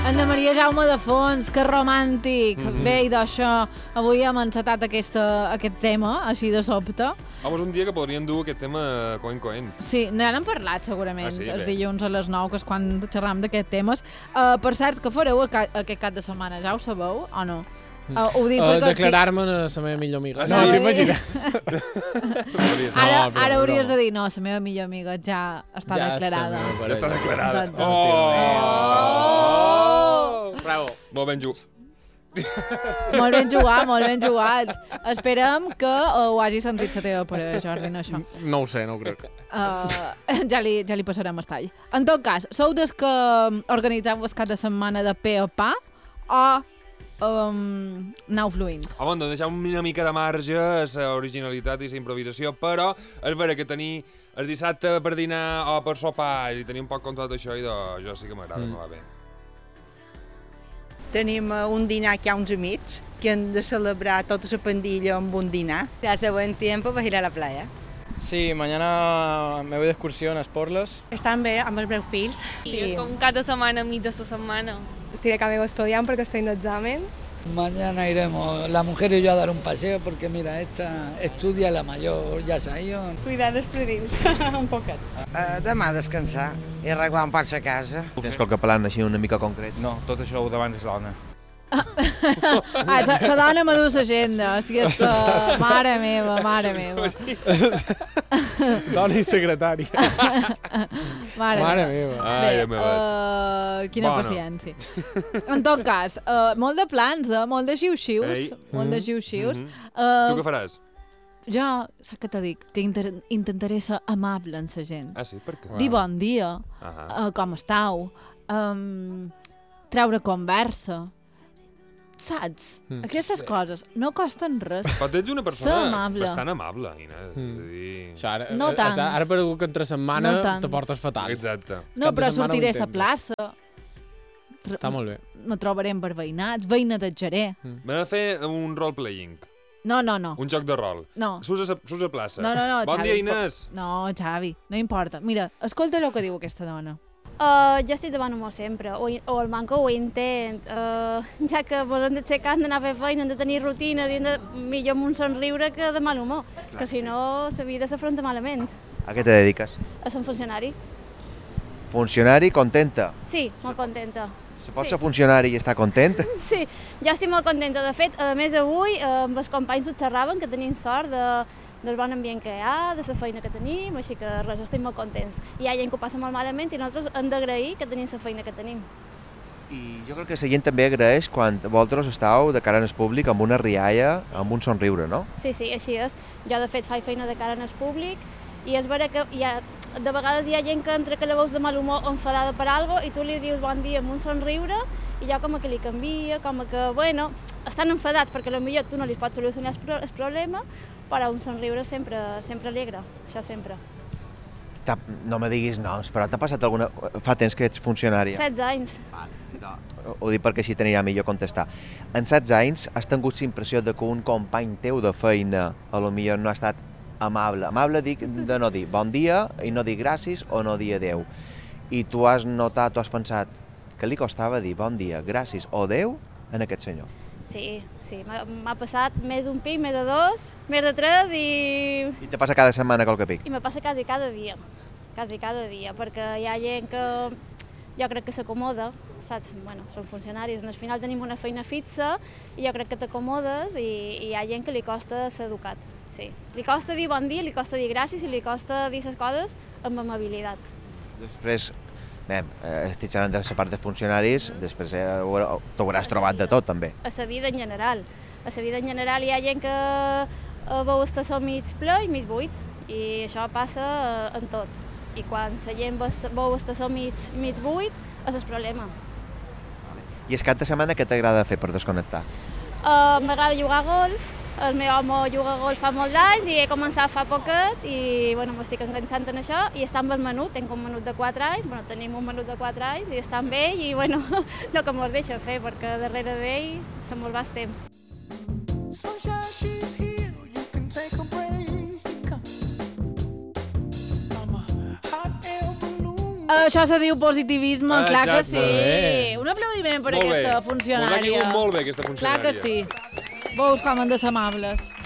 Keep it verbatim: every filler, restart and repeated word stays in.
Anna Maria Jaume de Fons, que romàntic. Mm-hmm. Bé, i d'això, avui hem encetat aquesta, aquest tema, així de sobte. Home, és un dia que podrien dur aquest tema coent coent. Sí, n'han parlat segurament, ah, sí, els dilluns a les nou, que és quan xerram d'aquests temes. Uh, per cert, què fareu aquest cap de setmana? Ja ho sabeu o no? Uh, ho dic uh, perquè... Declarar-me sí. la meva millor amiga. No, no t'imagines? ara, ara hauries de dir, no, la meva millor amiga ja està ja declarada. Ja està declarada. Doncs, oh! Oh! Bravo. Molt ben jugat. Molt ben jugat, molt ben jugat. Esperem que uh, ho hagi sentit la teva parella, Jordi, no això. No ho sé, no ho crec. Uh, ja, li, ja li passarem el tall. En tot cas, sou des que organitzeu el cap de setmana de pe a pa o um, nau fluint? Home, doncs deixem una mica de marge a la originalitat i la improvisació, però és vera que tenir el dissabte per dinar o per sopar i tenir un poc controlat això, i doncs jo sí que m'agrada, mm. me va bé. Tenim un dinar aquí a uns amics que han de celebrar tota la pandilla amb un dinar. Hace buen tiempo para ir a la playa. Sí, mañana me voy de excursión a Esporles. Estan bé amb els meus fills. Sí, és com un cap de setmana, mig de la setmana. Estic acabant estudiant porque estoy en exámenes. Mañana iremos la mujer y yo a dar un paseo porque mira, esta estudia, la mayor ya se ha ido. Cuidar d'espredins, un poquet. Uh, demà descansar i arreglar un poc a casa. Tens qualque plan així una mica concret? No, tot això ho davant és dona. Ah, la dona m'ha dut l'agenda, o sigui, és que... Mare meva, mare meva. Dona i secretària. Mare, mare meva. Ai, bé, uh, quina bona. Paciència. En tot cas, uh, molt de plans, eh? Molt de xiu-xius. Molt de xiu-xius. Mm-hmm. uh, tu què faràs? Jo, saps què t'ho dic? Que inter intentaré ser amable amb la gent. Ah, sí? Per què? Dir bon dia, uh -huh. uh, com estàu, um, treure conversa, saps? Mm. Aquestes sí. coses no costen res. Però ets una persona amable. bastant amable, Inés. Mm. És a dir... Això, ara, no tant. Ara per algú que entre setmana no te portes fatal. Exacte. No, però sortiré a la plaça. Està molt bé. Me trobaré amb veïnats, veïna de Geré. Mm. M'ha de fer un role-playing. No, no, no. Un joc de rol. No. Surts a, surts a plaça. No, no, no, bon Xavi. dia, Inés. No, Xavi, no importa. Mira, escolta el que diu aquesta dona. Uh, jo estic de bon humor sempre, o, o el manco ho intent, uh, ja que ens hem d'aixecar, hem d'anar a fer feina, hem de tenir rutina, hem de millor amb un somriure que de mal humor, clar, que si no la vida s'afronta malament. A què te dediques? A ser un funcionari. Funcionari, contenta? Sí, molt contenta. Se pot sí. ser funcionari i estar content? Sí, jo estic molt contenta. De fet, a més avui, eh, amb els companys observaven que tenim sort de, del bon ambient que hi ha, de la feina que tenim, així que res, estem molt contents. Hi ha gent que ho passa molt malament i nosaltres hem d'agrair que tenim la feina que tenim. I jo crec que la gent també agraeix quan vosaltres estàu de cara al públic amb una rialla, amb un somriure, no? Sí, sí, així és. Jo, de fet, faig feina de cara al públic i és vera que hi ha, de vegades hi ha gent que entra que la veus de mal humor o enfadada per alguna cosa i tu li dius bon dia amb un somriure i ja com que li canvia, com que, bueno, estan enfadats perquè potser tu no li pots solucionar el, pro el problema, però un somriure sempre, sempre alegra, això sempre. No me diguis noms, però t'ha passat alguna... Fa temps que ets funcionària? setze anys. Vale, no. Ho dic perquè així t'anirà millor contestar. En setze anys has tingut la impressió de que un company teu de feina a lo millor no ha estat amable. Amable dic de no dir bon dia i no dir gràcies o no dir adeu. I tu has notat o has pensat que li costava dir bon dia, gràcies o adeu en aquest senyor. Sí, sí, m'ha passat més d'un pic, més de dos, més de tres i... I te passa cada setmana qualque pic? I me passa quasi cada dia, quasi cada dia, perquè hi ha gent que jo crec que s'acomoda, saps? Bueno, són funcionaris, al final tenim una feina fixa i jo crec que t'acomodes i, i hi ha gent que li costa ser educat. Sí. Li costa dir bon dia, li costa dir gràcies i li costa dir les coses amb amabilitat. Després, bé, estic xerrant de la part de funcionaris, després eh, t'ho hauràs trobat de tot, també. A la vida en general. A la vida en general hi ha gent que eh, veu el tassó mig ple i mig buit, i això passa eh, en tot. I quan la gent veu el tassó mig, mig buit, és el problema. Vale. I el cap de setmana què t'agrada fer per desconnectar? Uh, M'agrada jugar a golf. El meu home juga a golf fa molt d'anys i he començat fa poquet i bueno, m'estic enganxant en això i està amb el menut, tenc un menut de quatre anys, bueno, tenim un menut de quatre anys i està amb ell i bueno, no que mos deixa fer perquè darrere d'ell se mos va el temps. Això se diu positivisme, Ah, clar que exacte. sí. Molt bé. Un aplaudiment per Molt bé. aquesta Us ha funcionària. caigut molt bé, aquesta Clar funcionària. que sí. Veus com han de ser amables.